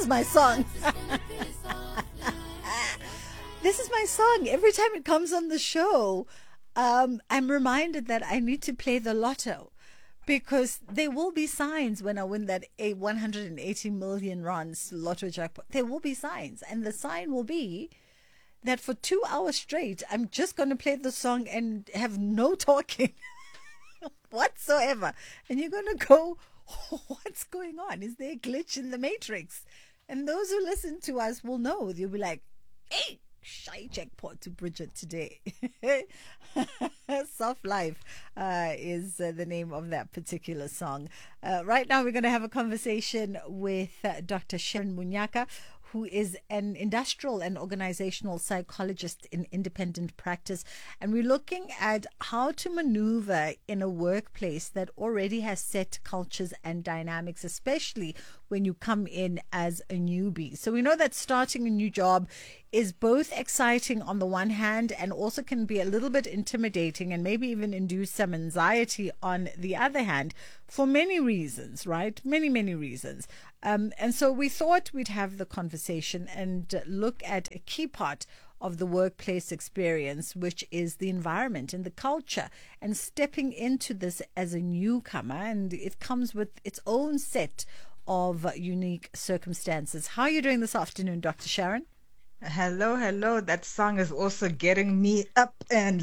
is my song. This is my song. Every time it comes on the show, I'm reminded that I need to play the lotto, because there will be signs when I win that 180 million rands lotto jackpot. There will be signs. And the sign will be that for 2 hours straight, I'm just going to play the song and have no talking whatsoever. And you're going to go, what's going on? Is there a glitch in the matrix? And those who listen to us will know. You'll be like, hey, shy jackpot to Bridget today. Soft Life is the name of that particular song. Right now we're going to have a conversation with Dr. Sharon Munyaka, who is an industrial and organizational psychologist in independent practice. And we're looking at how to maneuver in a workplace that already has set cultures and dynamics, especially when you come in as a newbie. So we know that starting a new job is both exciting on the one hand and also can be a little bit intimidating and maybe even induce some anxiety on the other hand, for many reasons, right? Many reasons. And so we thought we'd have the conversation and look at a key part of the workplace experience, which is the environment and the culture, and stepping into this as a newcomer. And it comes with its own set of unique circumstances. How are you doing this afternoon, Dr. Sharon? Hello. That song is also getting me up and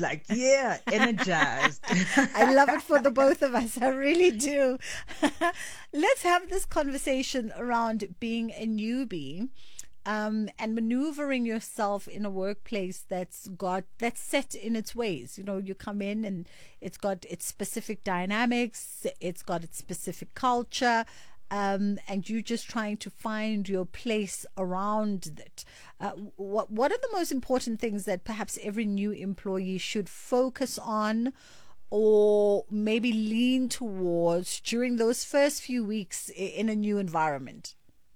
energized. I love it for the both of us. I really do. Let's have this conversation around being a newbie and maneuvering yourself in a workplace that's set in its ways. You know, you come in and it's got its specific dynamics, it's got its specific culture. And you just trying to find your place around it. What are the most important things that perhaps every new employee should focus on or maybe lean towards during those first few weeks in a new environment?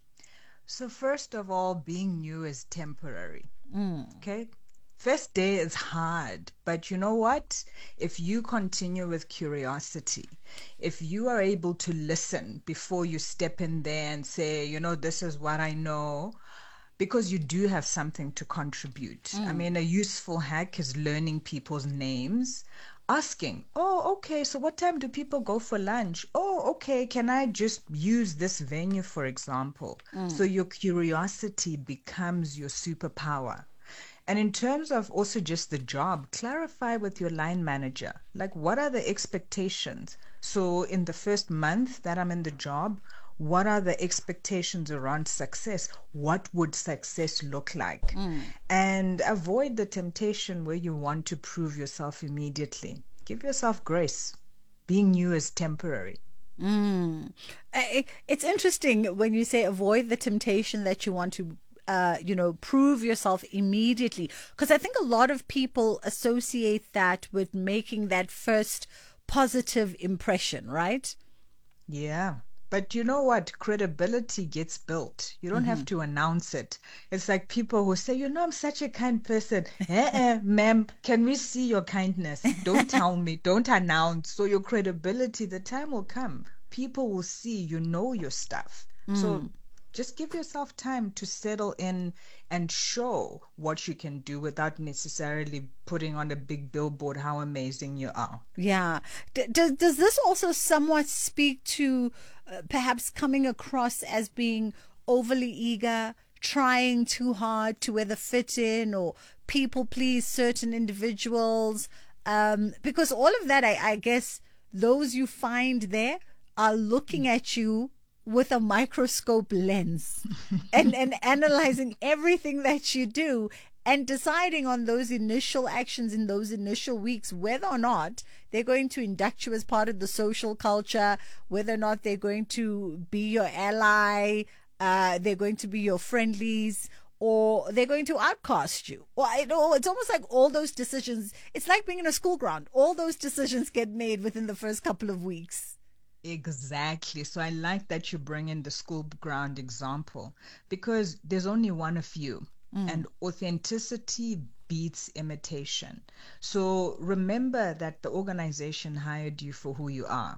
So first of all, being new is temporary. Okay? First day is hard, but you know what? If you continue with curiosity, if you are able to listen before you step in there and say, this is what I know, because you do have something to contribute. I mean, a useful hack is learning people's names, asking, oh, okay, so what time do people go for lunch? Oh, okay, can I just use this venue, for example? So your curiosity becomes your superpower. And in terms of also just the job, clarify with your line manager, like what are the expectations? So in the first month that I'm in the job, what are the expectations around success? What would success look like? And avoid the temptation where you want to prove yourself immediately. Give yourself grace. Being new is temporary. It's interesting when you say avoid the temptation that you want to prove yourself immediately, because I think a lot of people associate that with making that first positive impression, right? Yeah. But you know what? Credibility gets built. You don't have to announce it. It's like people who say, I'm such a kind person. Ma'am, can we see your kindness? Don't tell me. Don't announce. So your credibility, the time will come. People will see you know your stuff. So just give yourself time to settle in and show what you can do without necessarily putting on a big billboard how amazing you are. Yeah. Does this also somewhat speak to perhaps coming across as being overly eager, trying too hard to whether fit in or people please certain individuals? Because all of that, I guess, those you find there are looking at you with a microscope lens and analyzing everything that you do and deciding on those initial actions in those initial weeks, whether or not they're going to induct you as part of the social culture, whether or not they're going to be your ally, they're going to be your friendlies, or they're going to outcast you. Well, it's almost like all those decisions, it's like being in a school ground. All those decisions get made within the first couple of weeks. Exactly. So I like that you bring in the school ground example, because there's only one of you, and authenticity beats imitation. So remember that the organization hired you for who you are.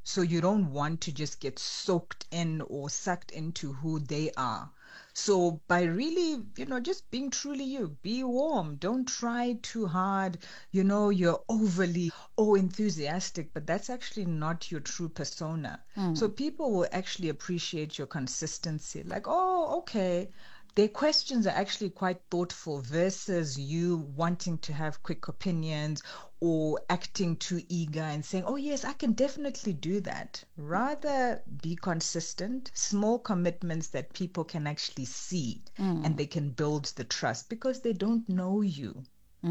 So you don't want to just get soaked in or sucked into who they are. So by really, just being truly you, be warm. Don't try too hard. You're overly, enthusiastic, but that's actually not your true persona. So people will actually appreciate your consistency. Like, oh, okay. Their questions are actually quite thoughtful versus you wanting to have quick opinions or acting too eager and saying, oh, yes, I can definitely do that. Rather be consistent, small commitments that people can actually see and they can build the trust because they don't know you.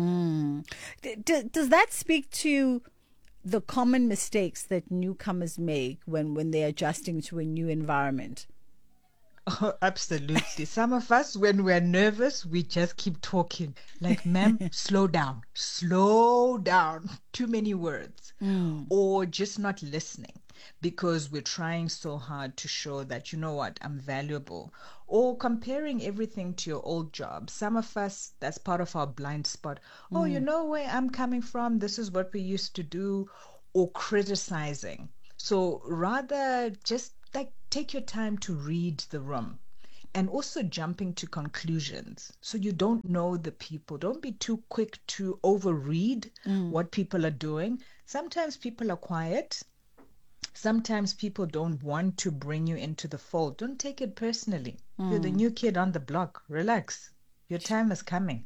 Does that speak to the common mistakes that newcomers make when they're adjusting to a new environment? Oh, absolutely. Some of us, when we're nervous, we just keep talking. Like, ma'am, slow down, slow down. Too many words. Or just not listening because we're trying so hard to show that, you know what, I'm valuable. Or comparing everything to your old job. Some of us, that's part of our blind spot. Oh, you know where I'm coming from? This is what we used to do. Or criticizing. So rather just like take your time to read the room and also jumping to conclusions. So you don't know the people. Don't be too quick to overread what people are doing. Sometimes people are quiet. Sometimes people don't want to bring you into the fold. Don't take it personally. You're the new kid on the block. Relax. Your time is coming.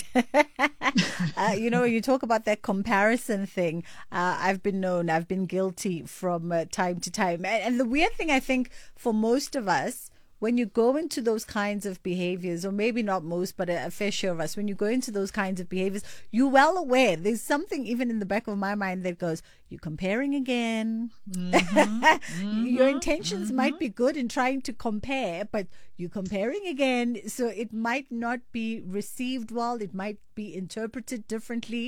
You talk about that comparison thing. I've been guilty from time to time. And the weird thing, I think, for most of us, when you go into those kinds of behaviors, or maybe not most, but a fair share of us, when you go into those kinds of behaviors, you're well aware. There's something even in the back of my mind that goes, you're comparing again. Your intentions might be good in trying to compare, but you're comparing again. So it might not be received well. It might be interpreted differently.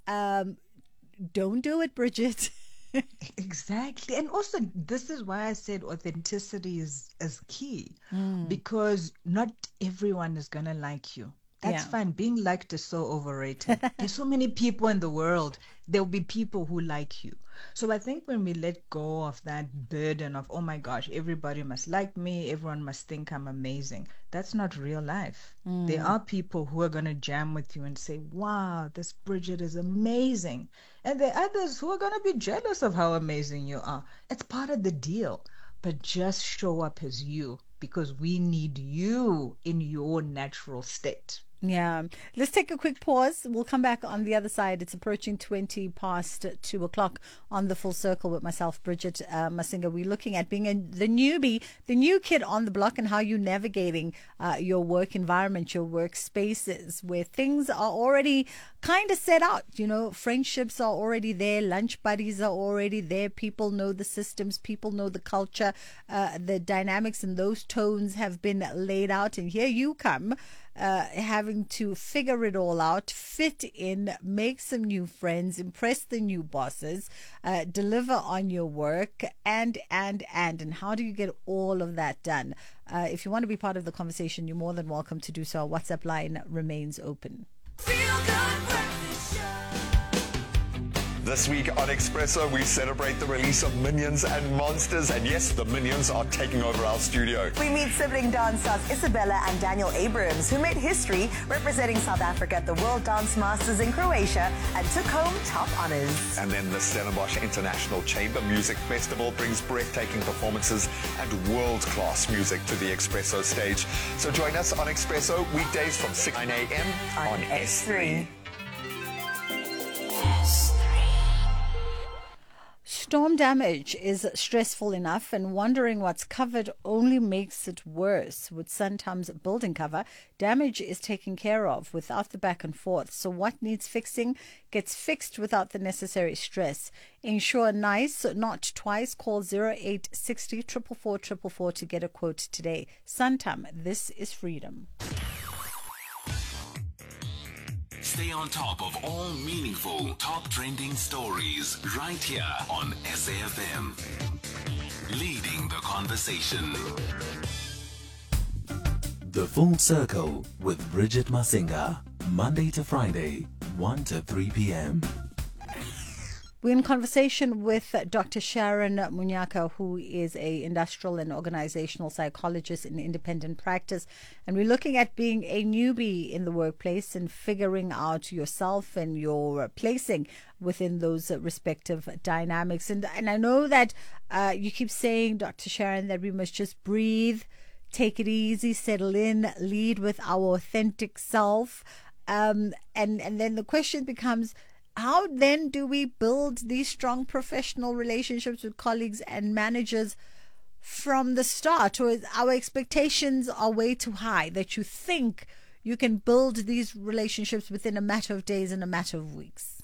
Don't do it, Bridget. Exactly. And also, this is why I said authenticity is key because not everyone is going to like you. That's fine. Being liked is so overrated. There's so many people in the world. There'll be people who like you. So I think when we let go of that burden of, oh my gosh, everybody must like me, everyone must think I'm amazing. That's not real life. There are people who are going to jam with you and say, wow, this Bridget is amazing. And there are others who are going to be jealous of how amazing you are. It's part of the deal. But just show up as you because we need you in your natural state. Yeah. Let's take a quick pause. We'll come back on the other side. It's approaching 20 past 2 o'clock on the Full Circle with myself, Bridget Masinga. We're looking at being the newbie, the new kid on the block, and how you're navigating your work environment, your work spaces, where things are already kind of set out. Friendships are already there. Lunch buddies are already there. People know the systems. People know the culture. The dynamics and those tones have been laid out. And here you come. Having to figure it all out, fit in, make some new friends, impress the new bosses, deliver on your work, and how do you get all of that done? If you want to be part of the conversation, you're more than welcome to do so. Our WhatsApp line remains open. This week on Expresso, we celebrate the release of Minions and Monsters. And yes, the Minions are taking over our studio. We meet sibling dance stars Isabella and Daniel Abrams, who made history representing South Africa at the World Dance Masters in Croatia and took home top honors. And then the Stellenbosch International Chamber Music Festival brings breathtaking performances and world-class music to the Expresso stage. So join us on Expresso weekdays from 6 9 a.m. on S3. Storm damage is stressful enough, and wondering what's covered only makes it worse. With Santam's building cover, damage is taken care of without the back and forth. So what needs fixing gets fixed without the necessary stress. Ensure nice, not twice. Call 0860 444 444 to get a quote today. Santam, this is freedom. Stay on top of all meaningful, top trending stories right here on SAFM. Leading the conversation. The Full Circle with Bridget Masinga. Monday to Friday, 1 to 3 p.m. We're in conversation with Dr. Sharon Munyaka, who is a industrial and organizational psychologist in independent practice. And we're looking at being a newbie in the workplace and figuring out yourself and your placing within those respective dynamics. And I know that you keep saying, Dr. Sharon, that we must just breathe, take it easy, settle in, lead with our authentic self. And then the question becomes, how then do we build these strong professional relationships with colleagues and managers from the start? Or is our expectations are way too high that you think you can build these relationships within a matter of days and a matter of weeks?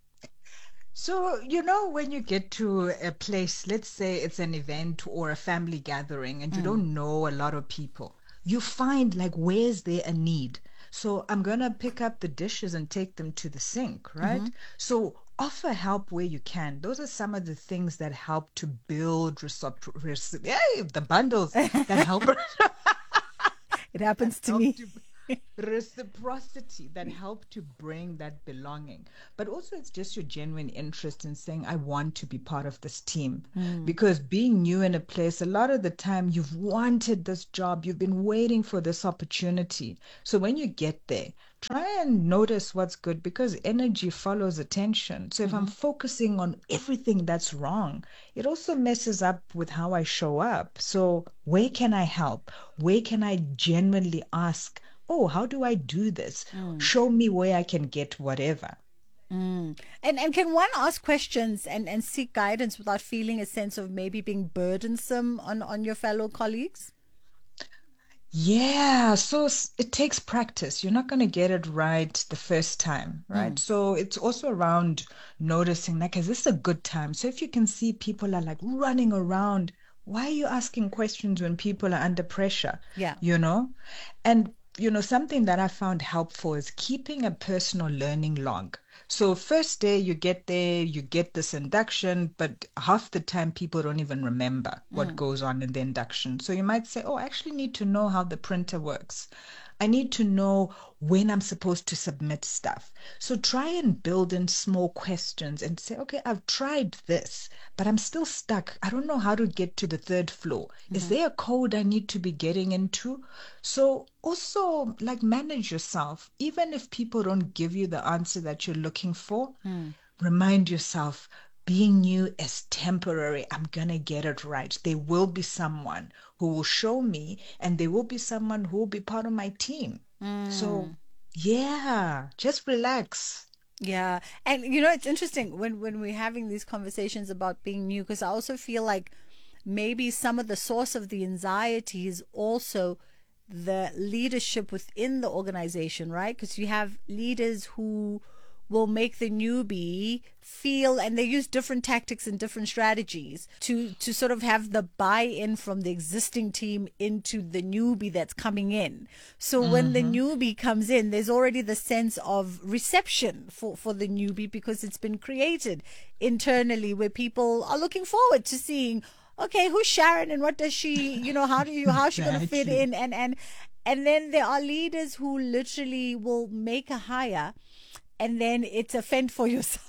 So, when you get to a place, let's say it's an event or a family gathering, and you don't know a lot of people, you find like, where's there a need? So I'm going to pick up the dishes and take them to the sink, right? So offer help where you can. Those are some of the things that help to build the bundles that help. It happens to me. Reciprocity that help to bring that belonging. But also it's just your genuine interest in saying, I want to be part of this team. Because being new in a place, a lot of the time you've wanted this job, you've been waiting for this opportunity. So when you get there, try and notice what's good, because energy follows attention. So if I'm focusing on everything that's wrong, it also messes up with how I show up. So where can I help? Where can I genuinely ask, oh, how do I do this? Show me where I can get whatever. And can one ask questions and seek guidance without feeling a sense of maybe being burdensome on your fellow colleagues? Yeah, so it takes practice. You're not going to get it right the first time, right? So it's also around noticing, like, is this a good time? So if you can see people are like running around, why are you asking questions when people are under pressure? Yeah. And something that I found helpful is keeping a personal learning log. So first day you get there, you get this induction, but half the time people don't even remember what goes on in the induction. So you might say, oh, I actually need to know how the printer works. I need to know when I'm supposed to submit stuff. So try and build in small questions and say, okay, I've tried this, but I'm still stuck. I don't know how to get to the third floor. Is there a code I need to be getting into? So also, like, manage yourself. Even if people don't give you the answer that you're looking for, remind yourself, being new is temporary. I'm going to get it right. There will be someone who will show me, and there will be someone who will be part of my team. So, yeah, just relax. Yeah. And, it's interesting when we're having these conversations about being new, because I also feel like maybe some of the source of the anxiety is also the leadership within the organization, right? Because you have leaders who will make the newbie feel, and they use different tactics and different strategies to sort of have the buy-in from the existing team into the newbie that's coming in. So when the newbie comes in, there's already the sense of reception for the newbie, because it's been created internally where people are looking forward to seeing, okay, who's Sharon and what does she, how's she going to fit in? And then there are leaders who literally will make a hire, and then it's a fend for yourself.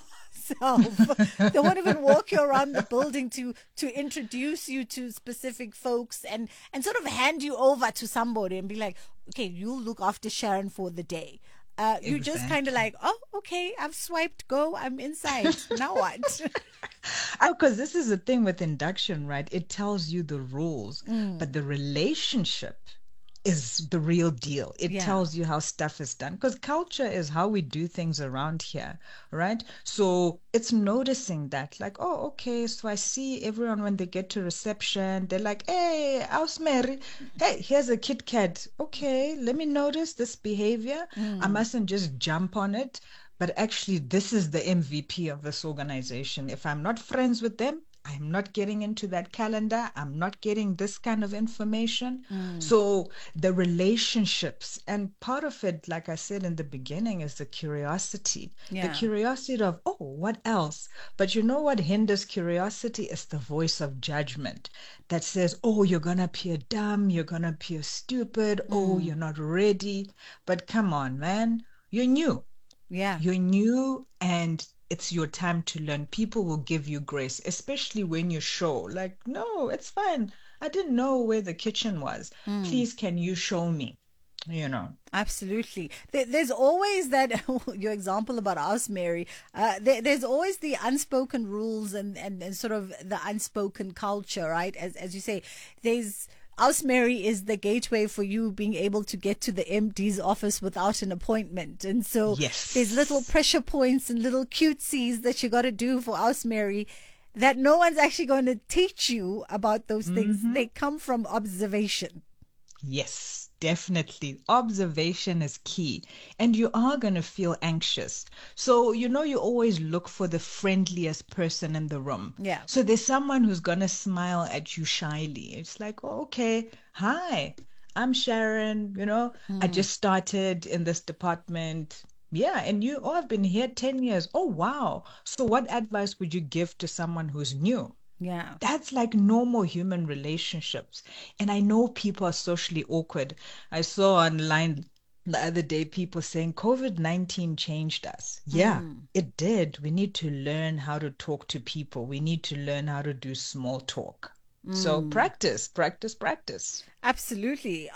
They won't even walk you around the building to introduce you to specific folks and sort of hand you over to somebody and be like, okay, you look after Sharon for the day. You just kind of like, oh, okay, I've swiped go, I'm inside. Now what? Because this is the thing with induction, right? It tells you the rules, but the relationship is the real deal. It tells you how stuff is done, because culture is how we do things around here, right? So it's noticing that, like, oh, okay, so I see everyone when they get to reception, they're like, hey, how's Mary? Hey, here's a Kit Kat. Okay, let me notice this behavior. I mustn't just jump on it, but actually this is the MVP of this organization. If I'm not friends with them, I'm not getting into that calendar. I'm not getting this kind of information. So the relationships, and part of it, like I said in the beginning, is the curiosity. The curiosity of, oh, what else? But you know what hinders curiosity is the voice of judgment that says, oh, you're going to appear dumb. You're going to appear stupid. Oh, you're not ready. But come on, man. You're new. Yeah. You're new, and it's your time to learn. People will give you grace, especially when you show, like, no, it's fine. I didn't know where the kitchen was. Please, can you show me? You know. Absolutely. There's always that, your example about House Mary, there's always the unspoken rules and sort of the unspoken culture, right? As you say, House Mary is the gateway for you being able to get to the MD's office without an appointment. And so there's little pressure points and little cutesies that you got to do for House Mary that no one's actually going to teach you about those things. They come from observation. Yes, definitely. Observation is key. And you are going to feel anxious. So, you always look for the friendliest person in the room. Yeah. So there's someone who's going to smile at you shyly. It's like, oh, okay, hi, I'm Sharon. I just started in this department. Yeah, and I've been here 10 years. Oh, wow. So what advice would you give to someone who's new? Yeah. That's like normal human relationships. And I know people are socially awkward. I saw online the other day people saying COVID-19 changed us. Yeah, it did. We need to learn how to talk to people. We need to learn how to do small talk. So practice. Absolutely.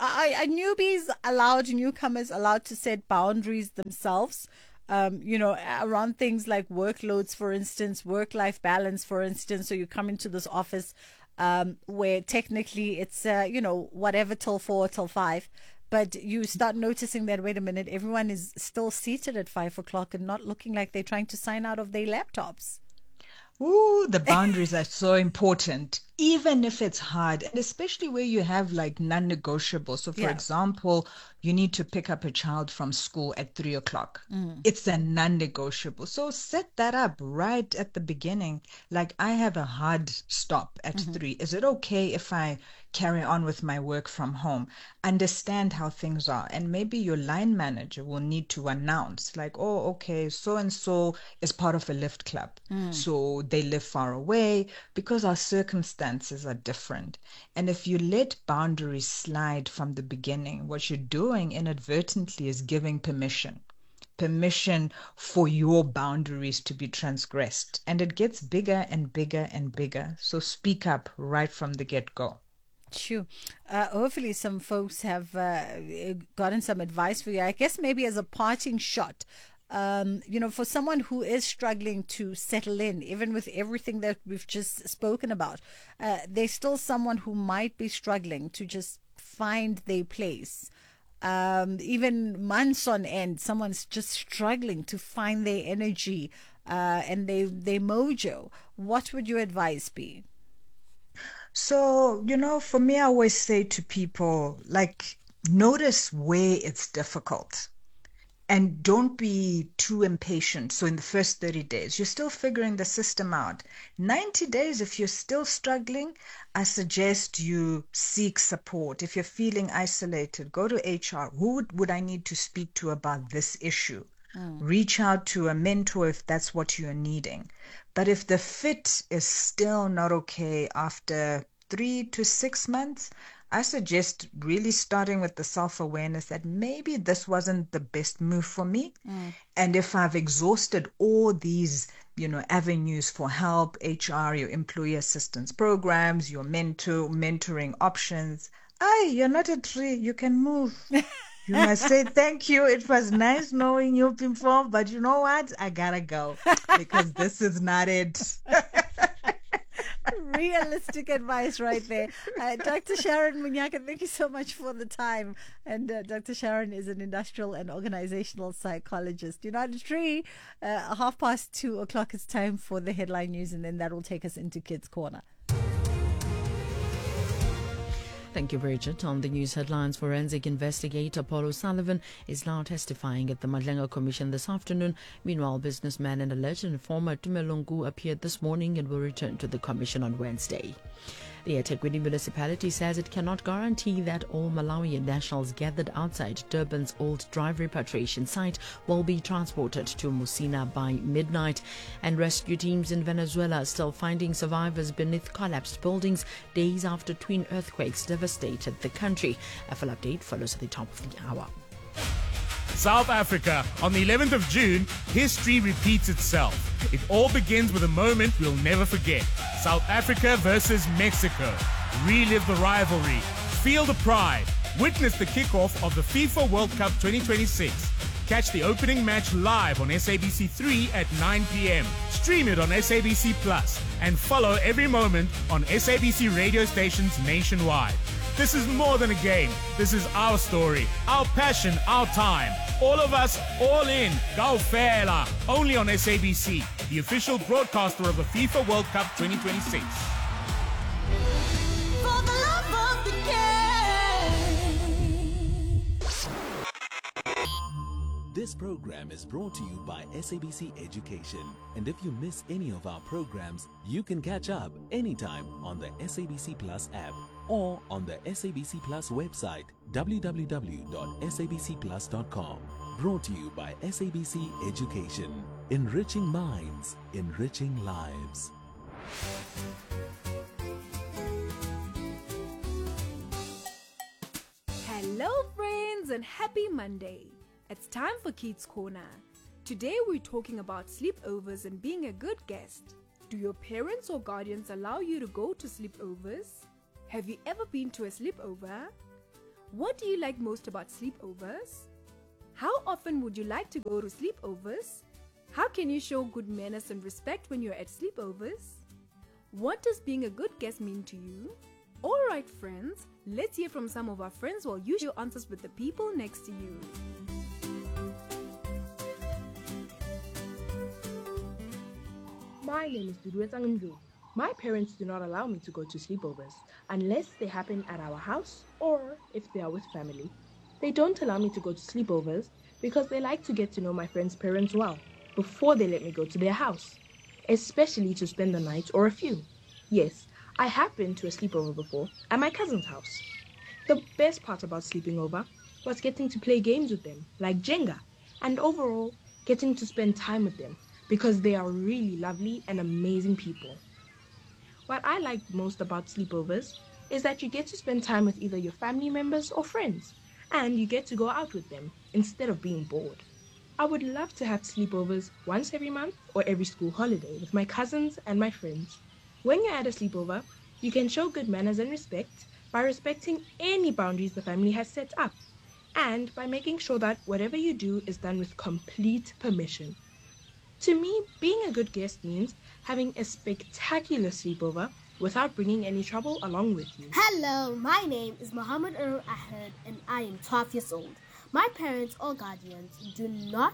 Newcomers allowed to set boundaries themselves. Around things like workloads, for instance, work-life balance, for instance. So you come into this office where technically it's, whatever till 4, till 5. But you start noticing that, wait a minute, everyone is still seated at 5 o'clock and not looking like they're trying to sign out of their laptops. Ooh, the boundaries are so important, even if it's hard, and especially where you have like non-negotiable. So, for example, you need to pick up a child from school at 3 o'clock. It's a non-negotiable. So set that up right at the beginning. Like, I have a hard stop at 3. Is it okay if I carry on with my work from home? Understand how things are. And maybe your line manager will need to announce, like, oh, okay, so-and-so is part of a lift club. So they live far away because our circumstances are different. And if you let boundaries slide from the beginning, what you're doing inadvertently is giving permission for your boundaries to be transgressed. And it gets bigger and bigger and bigger. So speak up right from the get-go. Sure. Hopefully some folks have gotten some advice for you. I guess maybe as a parting shot, for someone who is struggling to settle in, even with everything that we've just spoken about, there's still someone who might be struggling to just find their place. Even months on end, someone's just struggling to find their energy and their mojo. What would your advice be? So, for me, I always say to people, like, notice where it's difficult and don't be too impatient. So in the first 30 days, you're still figuring the system out. 90 days, if you're still struggling, I suggest you seek support. If you're feeling isolated, go to HR. Who would I need to speak to about this issue? Reach out to a mentor if that's what you're needing. But if the fit is still not okay after 3 to 6 months, I suggest really starting with the self-awareness that maybe this wasn't the best move for me. And if I've exhausted all these, avenues for help, HR, your employee assistance programs, your mentoring options, you're not a tree, you can move. You must say thank you. It was nice knowing you before, but you know what? I gotta go because this is not it. Realistic advice right there. Dr. Sharon Munyaka, thank you so much for the time. And Dr. Sharon is an industrial and organizational psychologist. United Tree, 2:30 o'clock, it's time for the headline news, and then that will take us into Kids Corner. Thank you, Bridget. On the news headlines, forensic investigator Paul O'Sullivan is now testifying at the Madlenga Commission this afternoon. Meanwhile, businessman and alleged informer Tumelungu appeared this morning and will return to the commission on Wednesday. The eThekwini municipality says it cannot guarantee that all Malawian nationals gathered outside Durban's old drive repatriation site will be transported to Musina by midnight. And rescue teams in Venezuela are still finding survivors beneath collapsed buildings days after twin earthquakes devastated the country. A full update follows at the top of the hour. South Africa. On the 11th of June, history repeats itself. It all begins with a moment we'll never forget. South Africa versus Mexico. Relive the rivalry. Feel the pride. Witness the kickoff of the FIFA World Cup 2026. Catch the opening match live on SABC3 at 9 p.m. Stream it on SABC Plus and follow every moment on SABC radio stations nationwide. This is more than a game. This is our story, our passion, our time. All of us, all in. Go Fela. Only on SABC, the official broadcaster of the FIFA World Cup 2026. For the love of the game. This program is brought to you by SABC Education. And if you miss any of our programs, you can catch up anytime on the SABC Plus app or on the SABC Plus website, www.sabcplus.com. Brought to you by SABC Education. Enriching minds, enriching lives. Hello friends and happy Monday. It's time for Kids Corner. Today we're talking about sleepovers and being a good guest. Do your parents or guardians allow you to go to sleepovers? Have you ever been to a sleepover? What do you like most about sleepovers? How often would you like to go to sleepovers? How can you show good manners and respect when you're at sleepovers? What does being a good guest mean to you? Alright friends, let's hear from some of our friends while you share answers with the people next to you. My name is Duduetang Ndu. My parents do not allow me to go to sleepovers unless they happen at our house or if they are with family. They don't allow me to go to sleepovers because they like to get to know my friends' parents well before they let me go to their house, especially to spend the night or a few. Yes, I have been to a sleepover before at my cousin's house. The best part about sleeping over was getting to play games with them, like Jenga, and overall getting to spend time with them because they are really lovely and amazing people. What I like most about sleepovers is that you get to spend time with either your family members or friends, and you get to go out with them instead of being bored. I would love to have sleepovers once every month or every school holiday with my cousins and my friends. When you're at a sleepover, you can show good manners and respect by respecting any boundaries the family has set up, and by making sure that whatever you do is done with complete permission. To me, being a good guest means having a spectacular sleepover without bringing any trouble along with you. Hello, my name is Muhammad Arul Ahmed and I am 12 years old. My parents or guardians do not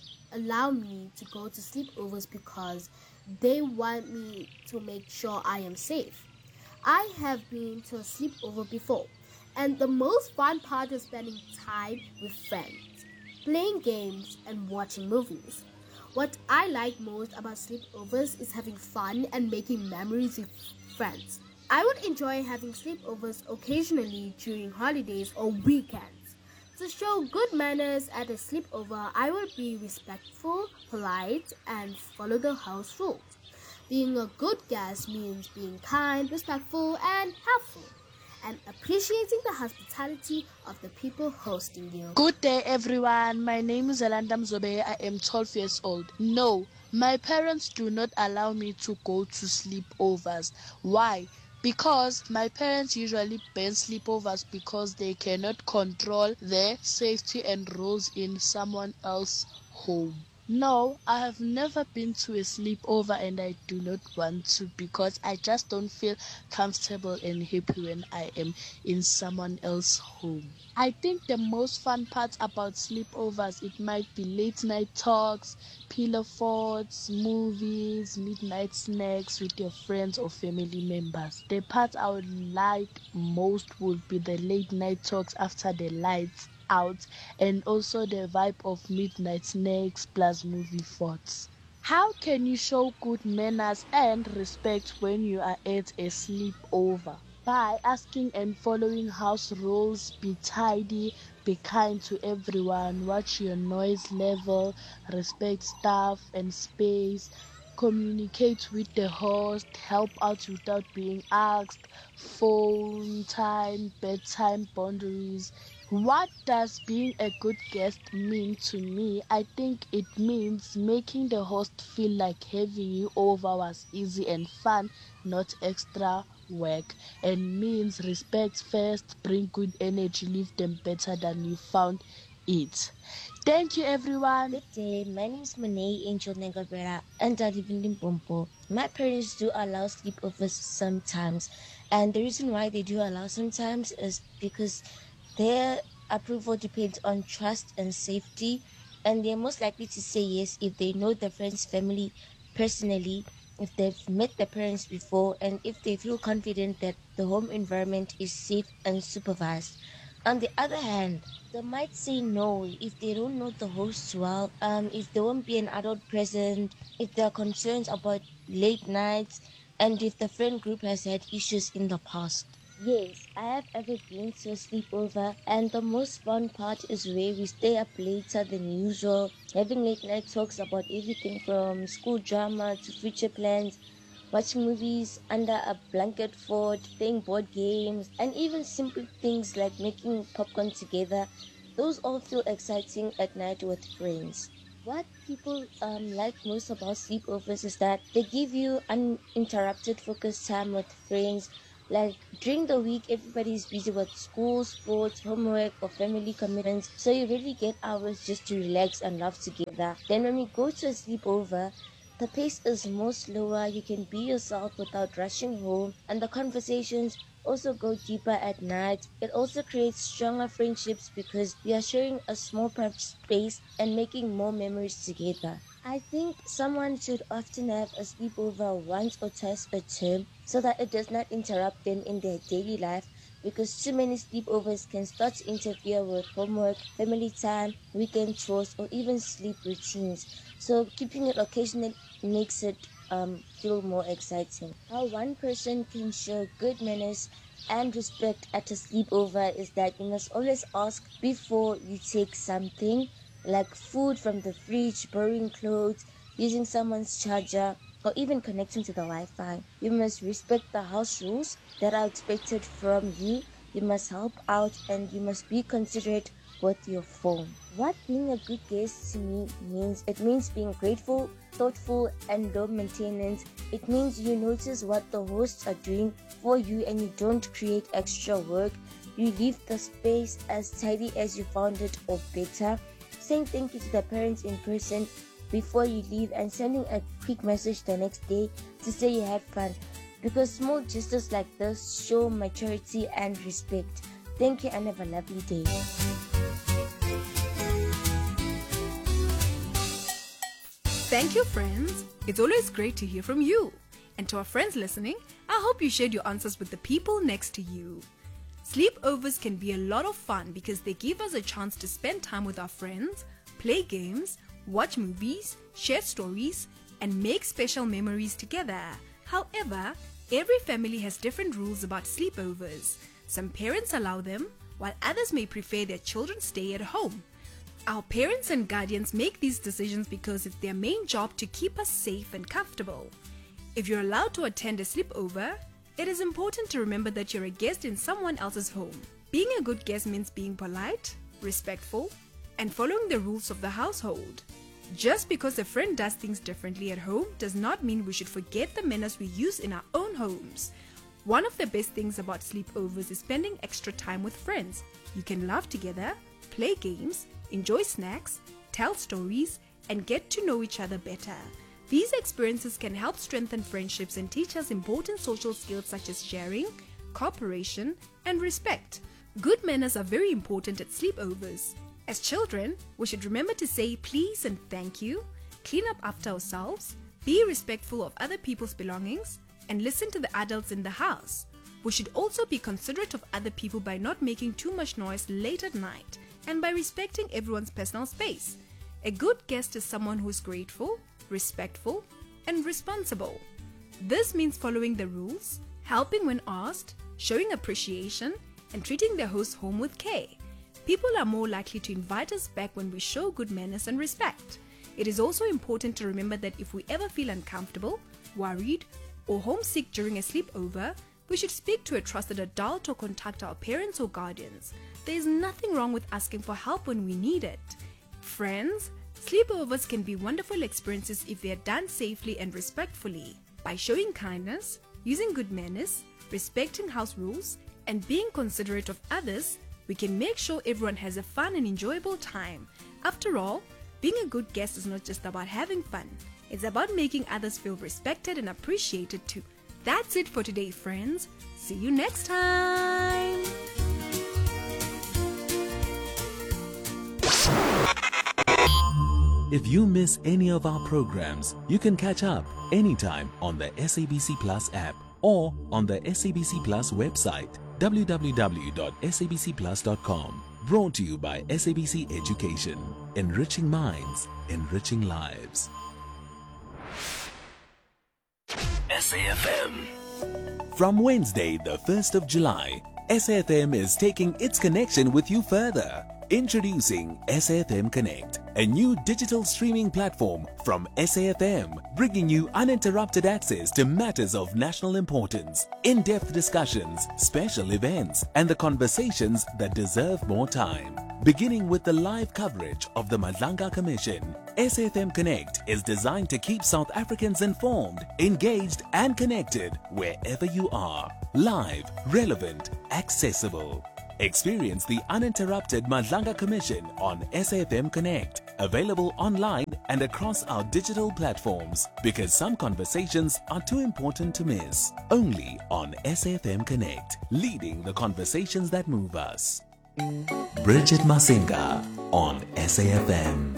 allow me to go to sleepovers because they want me to make sure I am safe. I have been to a sleepover before, and the most fun part is spending time with friends, playing games and watching movies. What I like most about sleepovers is having fun and making memories with friends. I would enjoy having sleepovers occasionally during holidays or weekends. To show good manners at a sleepover, I will be respectful, polite, and follow the house rules. Being a good guest means being kind, respectful, and helpful, and appreciating the hospitality of the people hosting you. Good day, everyone. My name is Alanda Mzobe. I am 12 years old. No, my parents do not allow me to go to sleepovers. Why? Because my parents usually ban sleepovers because they cannot control their safety and rules in someone else's home. No, I have never been to a sleepover and I do not want to because I just don't feel comfortable and happy when I am in someone else's home. I think the most fun part about sleepovers, it might be late night talks, pillow forts, movies, midnight snacks with your friends or family members. The part I would like most would be the late night talks after the lights out, and also the vibe of midnight snacks plus movie thoughts. How can you show good manners and respect when you are at a sleepover? By asking and following house rules, be tidy, be kind to everyone, watch your noise level, respect staff and space, communicate with the host, help out without being asked, phone time, bedtime boundaries, What does being a good guest mean to me? I think it means making the host feel like having you over was easy and fun, not extra work, and means respect first, bring good energy, leave them better than you found it. Thank you, everyone. Good day. My name is Monet Angel Negabera, and I live in Limpopo. My parents do allow sleepovers sometimes, and the reason why they do allow sometimes is because their approval depends on trust and safety, and they're most likely to say yes if they know the friend's family personally, if they've met the parents before, and if they feel confident that the home environment is safe and supervised. On the other hand, they might say no if they don't know the hosts well, if there won't be an adult present, if there are concerns about late nights, and if the friend group has had issues in the past. Yes, I have ever been to a sleepover, and the most fun part is where we stay up later than usual, having late night talks about everything from school drama to future plans, watching movies under a blanket fort, playing board games, and even simple things like making popcorn together. Those all feel exciting at night with friends. What people like most about sleepovers is that they give you uninterrupted focus time with friends. Like during the week, everybody's busy with school, sports, homework, or family commitments, so you really get hours just to relax and laugh together. Then when we go to a sleepover, the pace is more slower, you can be yourself without rushing home, and the conversations also go deeper at night. It also creates stronger friendships because we are sharing a small private space and making more memories together. I think someone should often have a sleepover once or twice a term so that it does not interrupt them in their daily life, because too many sleepovers can start to interfere with homework, family time, weekend chores, or even sleep routines. So keeping it occasional makes it feel more exciting. How one person can show good manners and respect at a sleepover is that you must always ask before you take something, like food from the fridge, borrowing clothes, using someone's charger, or even connecting to the Wi-Fi. You must respect the house rules that are expected from you. You must help out, and you must be considerate with your phone. What being a good guest to me means, it means being grateful, thoughtful, and low maintenance. It means you notice what the hosts are doing for you and you don't create extra work. You leave the space as tidy as you found it or better. Saying thank you to the parents in person before you leave, and sending a quick message the next day to say you had fun, because small gestures like this show maturity and respect. Thank you and have a lovely day. Thank you, friends. It's always great to hear from you. And to our friends listening, I hope you shared your answers with the people next to you. Sleepovers can be a lot of fun because they give us a chance to spend time with our friends, play games, watch movies, share stories, and make special memories together. However, every family has different rules about sleepovers. Some parents allow them, while others may prefer their children stay at home. Our parents and guardians make these decisions because it's their main job to keep us safe and comfortable. If you're allowed to attend a sleepover, it is important to remember that you're a guest in someone else's home. Being a good guest means being polite, respectful, and following the rules of the household. Just because a friend does things differently at home does not mean we should forget the manners we use in our own homes. One of the best things about sleepovers is spending extra time with friends. You can laugh together, play games, enjoy snacks, tell stories, and get to know each other better. These experiences can help strengthen friendships and teach us important social skills such as sharing, cooperation, and respect. Good manners are very important at sleepovers. As children, we should remember to say please and thank you, clean up after ourselves, be respectful of other people's belongings, and listen to the adults in the house. We should also be considerate of other people by not making too much noise late at night and by respecting everyone's personal space. A good guest is someone who is grateful, respectful, and responsible. This means following the rules, helping when asked, showing appreciation, and treating their host home with care. People are more likely to invite us back when we show good manners and respect. It is also important to remember that if we ever feel uncomfortable, worried, or homesick during a sleepover, we should speak to a trusted adult or contact our parents or guardians. There is nothing wrong with asking for help when we need it. Friends, sleepovers can be wonderful experiences if they are done safely and respectfully. By showing kindness, using good manners, respecting house rules, and being considerate of others, we can make sure everyone has a fun and enjoyable time. After all, being a good guest is not just about having fun. It's about making others feel respected and appreciated too. That's it for today, friends. See you next time. If you miss any of our programs, you can catch up anytime on the SABC Plus app or on the SABC Plus website, www.sabcplus.com. Brought to you by SABC Education. Enriching minds, enriching lives. SAFM. From Wednesday, the 1st of July, SAFM is taking its connection with you further. Introducing SAFM Connect, a new digital streaming platform from SAFM, bringing you uninterrupted access to matters of national importance, in-depth discussions, special events, and the conversations that deserve more time. Beginning with the live coverage of the Madlanga Commission, SAFM Connect is designed to keep South Africans informed, engaged, and connected wherever you are. Live, relevant, accessible. Experience the uninterrupted Madlanga Commission on SAFM Connect, available online and across our digital platforms, because some conversations are too important to miss. Only on SAFM Connect, leading the conversations that move us. Bridget Masinga on SAFM.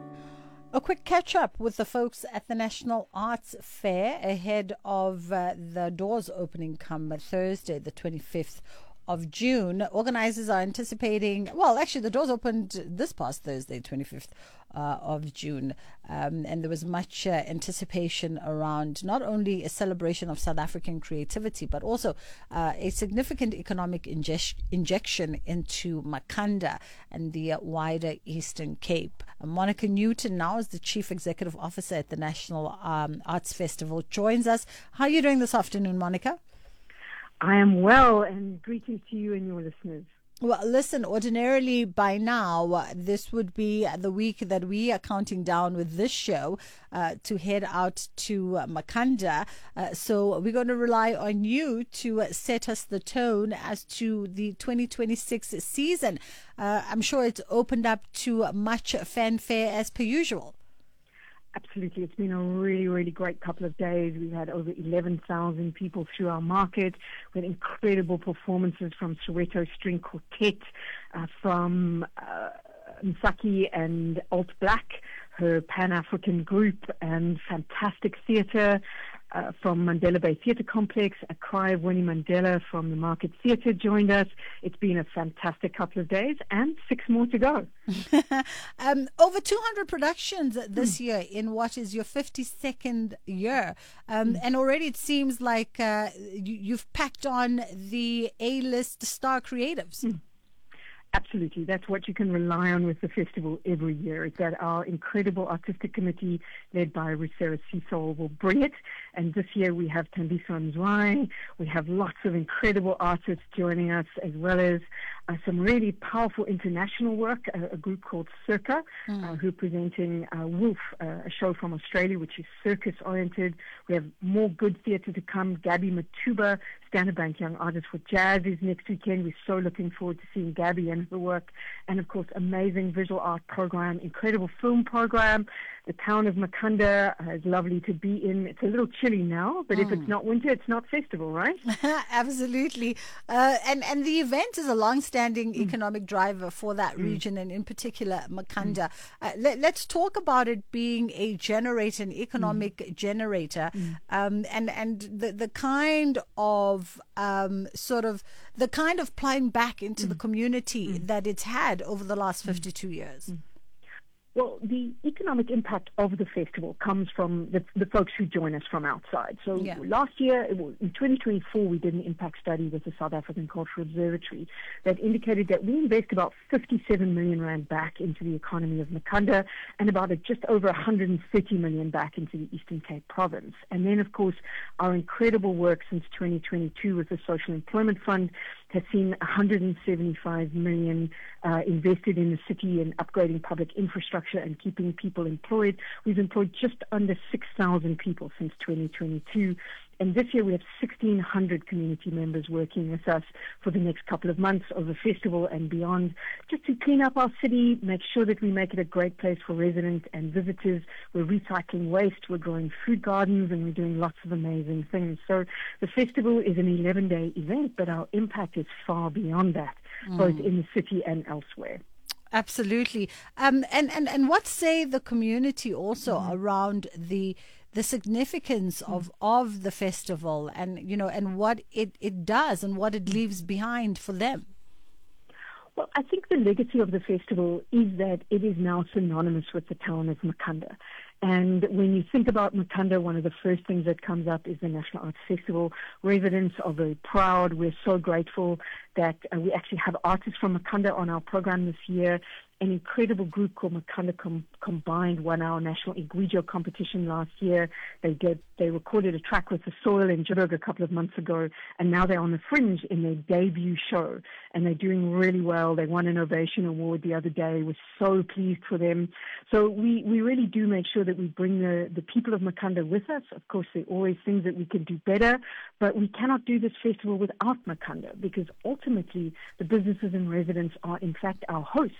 A quick catch up with the folks at the National Arts Fair ahead of the doors opening come Thursday, the 25th of June. Organizers are anticipating, well, actually the doors opened this past Thursday, 25th of June, and there was much anticipation around not only a celebration of South African creativity, but also a significant economic injection into Makhanda and the wider Eastern Cape. Monica Newton now is the Chief Executive Officer at the National Arts Festival, joins us. How are you doing this afternoon, Monica? I am well, and greetings to you and your listeners. Well, listen, ordinarily by now, this would be the week that we are counting down with this show to head out to Makhanda. So we're going to rely on you to set us the tone as to the 2026 season. I'm sure it's opened up to much fanfare as per usual. Absolutely. It's been a really, really great couple of days. We've had over 11,000 people through our market with incredible performances from Soweto String Quartet, from Msaki and Alt Black, her Pan-African group, and fantastic theatre from Mandela Bay Theatre Complex. A Cry of Winnie Mandela from the Market Theatre joined us. It's been a fantastic couple of days and 6 more to go. Over 200 productions this year in what is your 52nd year. And already it seems like you've packed on the A-list star creatives. Absolutely. That's what you can rely on with the festival every year, is that our incredible artistic committee led by Rusera Cecil will bring it. And this year we have Tandiswa Mzwai. We have lots of incredible artists joining us, as well as some really powerful international work, a group called Circa, who are presenting Wolf, a show from Australia, which is circus-oriented. We have more good theatre to come. Gabby Matuba, Standard Bank Young Artist for Jazz, is next weekend. We're so looking forward to seeing Gabby and her work. And, of course, amazing visual art program, incredible film program. The town of Makhanda is lovely to be in. It's a little chilly now, but if it's not winter, it's not festival, right? Absolutely. And the event is a long-standing economic driver for that region, and in particular Makhanda. Let's talk about it being a generator, an economic generator, and the kind of the kind of plowing back into the community that it's had over the last 52 years. Well, the economic impact of the festival comes from the folks who join us from outside. So last year, in 2024, we did an impact study with the South African Cultural Observatory that indicated that we invest about 57 million rand back into the economy of Makhanda and about just over 130 million back into the Eastern Cape province. And then, of course, our incredible work since 2022 with the Social Employment Fund has seen 175 million invested in the city and upgrading public infrastructure and keeping people employed. We've employed just under 6,000 people since 2022. And this year we have 1,600 community members working with us for the next couple of months of the festival and beyond, just to clean up our city, make sure that we make it a great place for residents and visitors. We're recycling waste, we're growing food gardens, and we're doing lots of amazing things. So the festival is an 11-day event, but our impact is far beyond that, both in the city and elsewhere. Absolutely. And what say the community also around the significance of the festival and, and what it does and what it leaves behind for them? Well, I think the legacy of the festival is that it is now synonymous with the town of Makhanda. And when you think about Makhanda, one of the first things that comes up is the National Arts Festival. Residents are very proud. We're so grateful that we actually have artists from Makhanda on our program this year. An incredible group called Makhanda Combined won our national Igwijo competition last year. They recorded a track with The Soil in Joburg a couple of months ago, and now they're on the Fringe in their debut show, and they're doing really well. They won an Ovation Award the other day. We're so pleased for them. So we really do make sure that we bring the people of Makhanda with us. Of course, there are always things that we could do better, but we cannot do this festival without Makhanda, because ultimately the businesses and residents are in fact our hosts.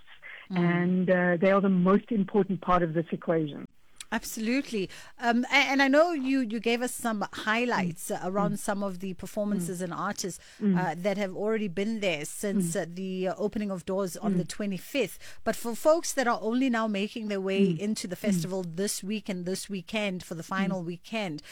And they are the most important part of this equation. Absolutely. And I know you gave us some highlights around some of the performances and artists that have already been there since the opening of doors on the 25th. But for folks that are only now making their way into the festival this week and this weekend for the final weekend,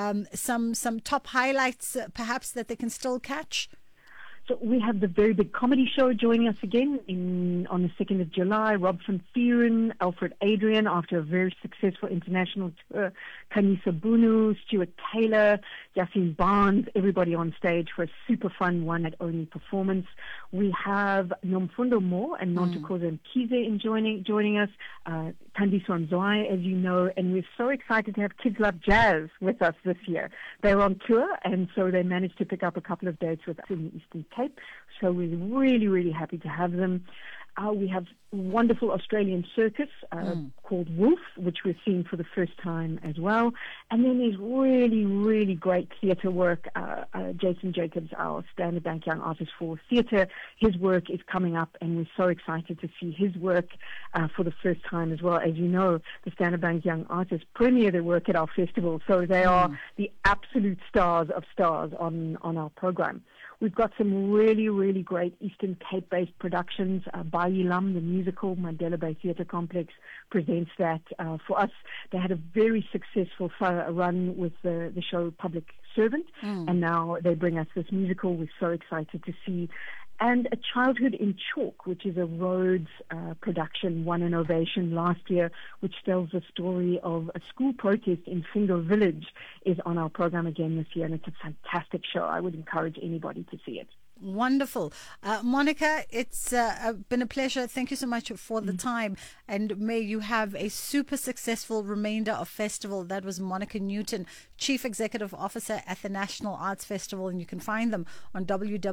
some top highlights perhaps that they can still catch? So we have the very big comedy show joining us again on the 2nd of July. Rob van Vuuren, Alfred Adrian, after a very successful international tour. Kanisa Bunu, Stuart Taylor, Yassine Barnes, everybody on stage for a super fun one-night-only performance. We have Nomfundo Moore and Nontokoza Mkize joining us. Thandiso Nzwai, as you know, and we're so excited to have Kids Love Jazz with us this year. They're on tour, and so they managed to pick up a couple of dates with us in the Eastern Cape. So we're really, really happy to have them. We have wonderful Australian circus called Wolf, which we're seeing for the first time as well. And then there's really, really great theatre work. Jason Jacobs, our Standard Bank Young Artist for Theatre, his work is coming up, and we're so excited to see his work for the first time as well. As you know, the Standard Bank Young Artists premiere their work at our festival, so they are the absolute stars of stars on our program. We've got some really, really great Eastern Cape-based productions. Bayilam, the musical, Mandela Bay Theatre Complex presents that. For us, they had a very successful run with the show Public Servant, and now they bring us this musical. We're so excited to see. And A Childhood in Chalk, which is a Rhodes production, won an Ovation last year, which tells the story of a school protest in Fingo Village, is on our program again this year, and it's a fantastic show. I would encourage anybody to see it. Wonderful. Monica, it's been a pleasure. Thank you so much for the time, and may you have a super successful remainder of festival. That was Monica Newton, Chief Executive Officer at the National Arts Festival, and you can find them on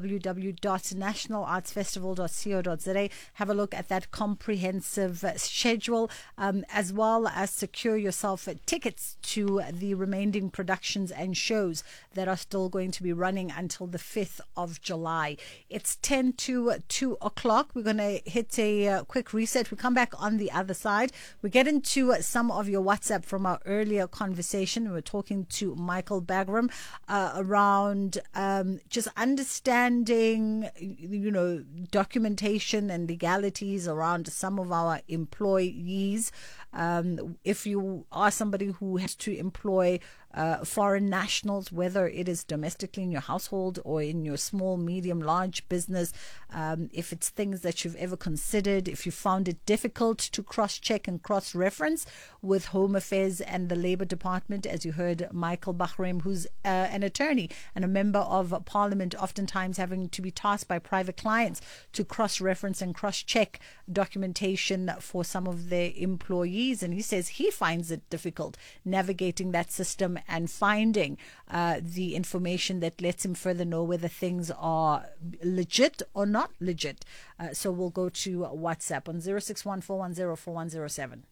www.nationalartsfestival.co.za. Have a look at that comprehensive schedule, as well as secure yourself tickets to the remaining productions and shows that are still going to be running until the 5th of July. It's 10 to 2 o'clock. We're going to hit a quick reset. We come back on the other side. We get into some of your WhatsApp from our earlier conversation. We were talking to Michael Bagram around just understanding, documentation and legalities around some of our employees. If you are somebody who has to employ foreign nationals, whether it is domestically in your household or in your small, medium, large business. If it's things that you've ever considered, if you found it difficult to cross-check and cross-reference with Home Affairs and the Labour Department, as you heard Michael Bahraim, who's an attorney and a member of Parliament, oftentimes having to be tasked by private clients to cross-reference and cross-check documentation for some of their employees. And he says he finds it difficult navigating that system and finding the information that lets him further know whether things are legit or not legit. So we'll go to WhatsApp on 061-410-4107.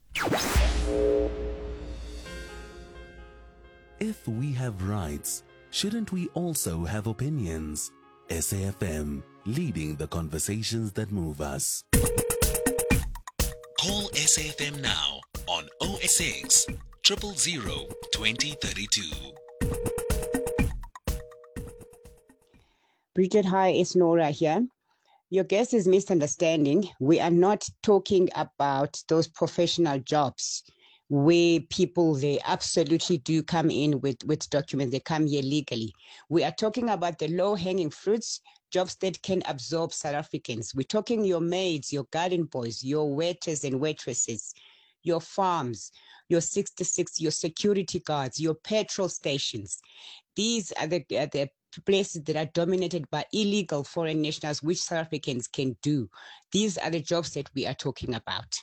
If we have rights, shouldn't we also have opinions? SAFM, leading the conversations that move us. Call SAFM now on 086 000 2032. Bridget, hi, it's Nora here. Your guest is misunderstanding. We are not talking about those professional jobs where people, they absolutely do come in with documents. They come here legally. We are talking about the low-hanging fruits, jobs that can absorb South Africans. We're talking your maids, your garden boys, your waiters and waitresses, your farms, your 66, your security guards, your petrol stations. These are the places that are dominated by illegal foreign nationals, which South Africans can do. These are the jobs that we are talking about.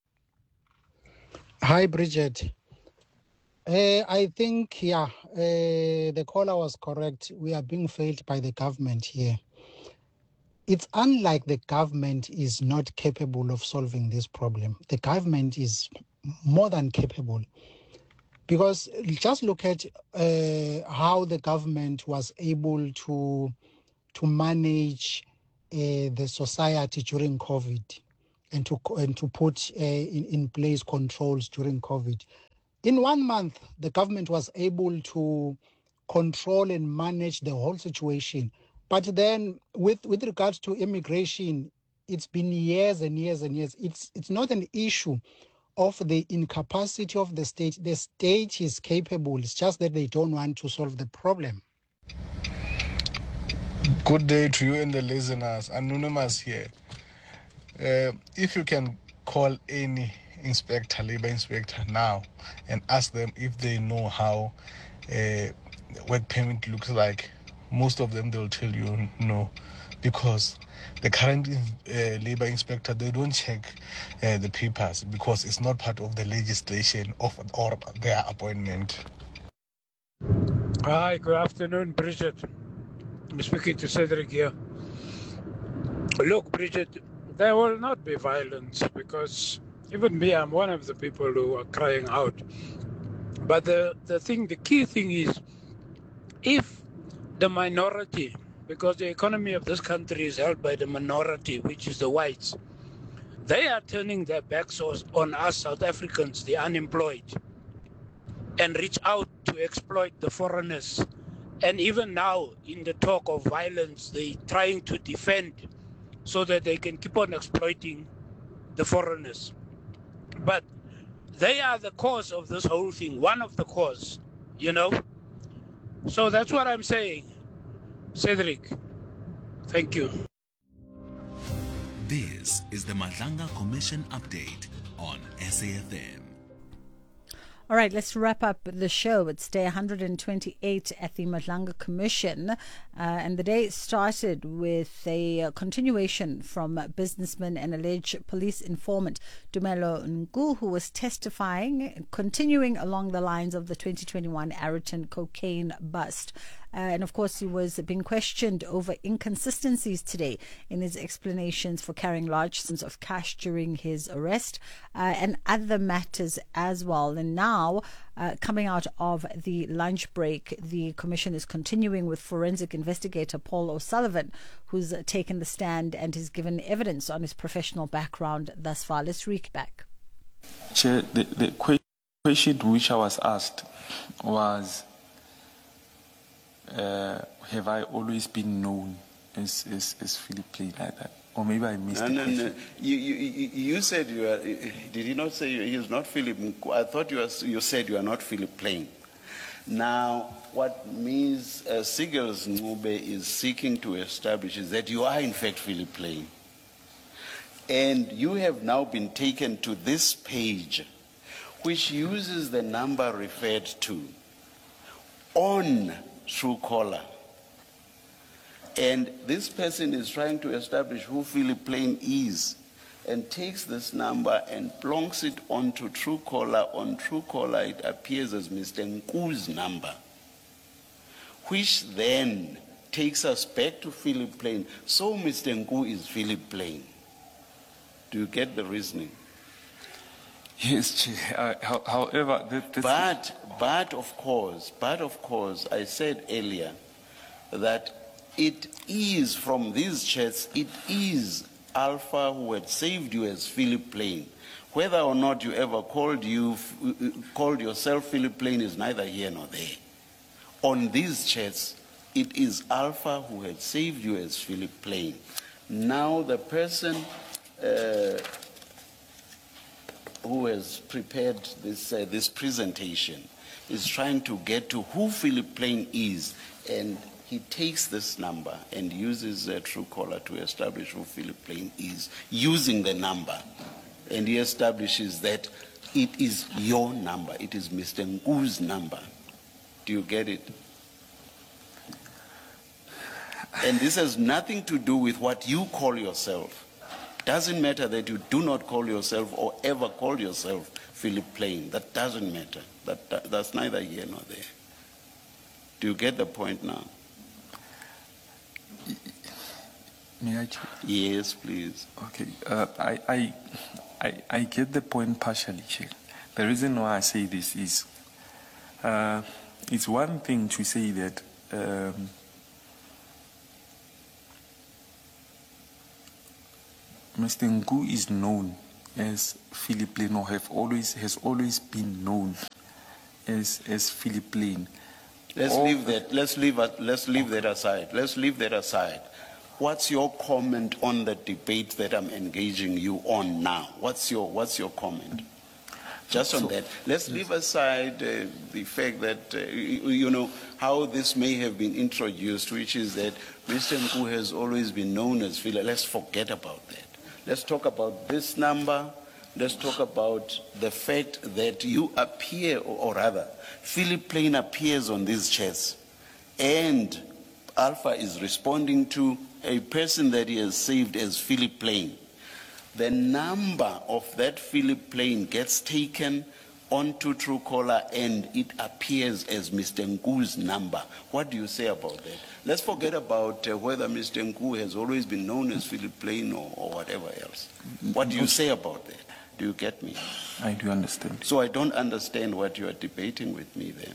Hi, Bridget. I think, the caller was correct. We are being failed by the government here. It's unlike the government is not capable of solving this problem. The government is more than capable. Because just look at how the government was able to manage the society during COVID and to put in place controls during COVID. In 1 month, the government was able to control and manage the whole situation. But then with regards to immigration, it's been years and years and years. It's not an issue of the incapacity of the state. The state is capable. It's just that they don't want to solve the problem. Good day to you and the listeners. Anonymous here. If you can call any inspector, labor inspector now and ask them if they know how work permit looks like, most of them, they'll tell you no, because the current labor inspector, they don't check the papers because it's not part of the legislation or their appointment. Hi, good afternoon, Bridget. I'm speaking to Cedric here. Look, Bridget, there will not be violence because even me, I'm one of the people who are crying out. But the key thing is, if the minority, because the economy of this country is held by the minority, which is the whites, they are turning their backs on us South Africans, the unemployed, and reach out to exploit the foreigners. And even now, in the talk of violence, they're trying to defend so that they can keep on exploiting the foreigners. But they are the cause of this whole thing, one of the cause, So that's what I'm saying. Cedric, thank you. This is the Madlanga Commission update on SAFM. All right, let's wrap up the show. It's day 128 at the Madlanga Commission. And the day started with a continuation from businessman and alleged police informant Tumelo Ngu, who was testifying, continuing along the lines of the 2021 Aeroton cocaine bust. And of course, he was being questioned over inconsistencies today in his explanations for carrying large sums of cash during his arrest and other matters as well. And now, coming out of the lunch break, the commission is continuing with forensic investigator Paul O'Sullivan, who's taken the stand and has given evidence on his professional background thus far. Let's read back. Chair, the question which I was asked was, have I always been known as Philip Plain like that? Or maybe I missed it. No. You said you are. Did you not say he is not Philip? I thought you said you are not Philip Plain. Now, what Ms. Sigels Ngube is seeking to establish is that you are in fact Philip Plain. And you have now been taken to this page, which uses the number referred to on Truecaller. And this person is trying to establish who Philip Plain is and takes this number and plonks it onto Truecaller. On Truecaller, it appears as Mr. Nku's number, which then takes us back to Philip Plain. So Mr. Nku is Philip Plain. Do you get the reasoning? Yes, Chair. However, but of course, I said earlier that it is from these chats, it is Alpha who had saved you as Philip Plain. Whether or not you ever called yourself Philip Plain is neither here nor there. On these chats, it is Alpha who had saved you as Philip Plain. Now the person who has prepared this presentation is trying to get to who Philip Plain is, and he takes this number and uses Truecaller to establish who Philip Plain is, using the number. And he establishes that it is your number. It is Mr. Nku's number. Do you get it? And this has nothing to do with what you call yourself. Doesn't matter that you do not call yourself or ever call yourself Philip Plain. That doesn't matter. That's neither here nor there. Do you get the point now? May I? Yes, please. Okay. I get the point partially, Chair. The reason why I say this is, it's one thing to say that Mr. Nku is known as Philip Plain, or has always been known as Philip Plain. Let's leave that aside. What's your comment on the debate that I'm engaging you on now? What's your comment? Just on that. Let's leave aside the fact that, how this may have been introduced, which is that Mr. Nku has always been known as Philip. Let's forget about that. Let's talk about this number. Let's talk about the fact that you appear, or rather, Philip Plain appears on these chats, and Alpha is responding to a person that he has saved as Philip Plain. The number of that Philip Plain gets taken onto Truecaller and it appears as Mr. Nku's number. What do you say about that? Let's forget about whether Mr. Nku has always been known as Philip Plain or whatever else. What do you say about that? Do you get me? I do understand. So I don't understand what you are debating with me then.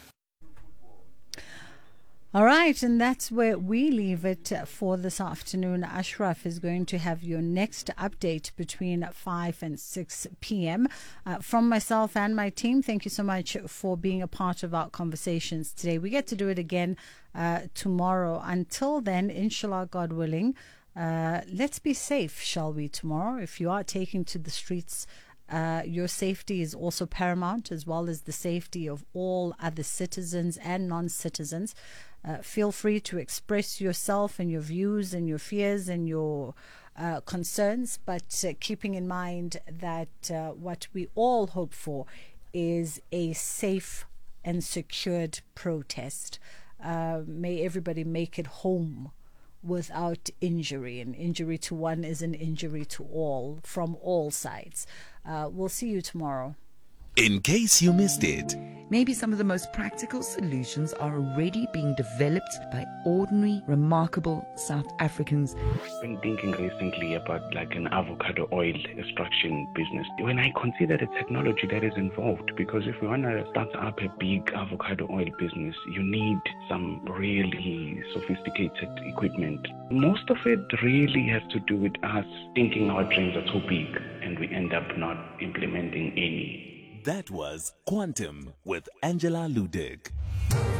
All right, and that's where we leave it for this afternoon. Ashraf is going to have your next update between 5 and 6 p.m. From myself and my team, thank you so much for being a part of our conversations today. We get to do it again tomorrow. Until then, inshallah, God willing, let's be safe, shall we, tomorrow? If you are taking to the streets, your safety is also paramount, as well as the safety of all other citizens and non-citizens. Feel free to express yourself and your views and your fears and your concerns, but keeping in mind that what we all hope for is a safe and secured protest. May everybody make it home without injury. An injury to one is an injury to all, from all sides. We'll see you tomorrow. In case you missed it, maybe some of the most practical solutions are already being developed by ordinary, remarkable South Africans. I've been thinking recently about like an avocado oil extraction business. When I consider the technology that is involved, because if we want to start up a big avocado oil business, you need some really sophisticated equipment. Most of it really has to do with us thinking our dreams are too big and we end up not implementing any. That was Quantum with Angela Ludick.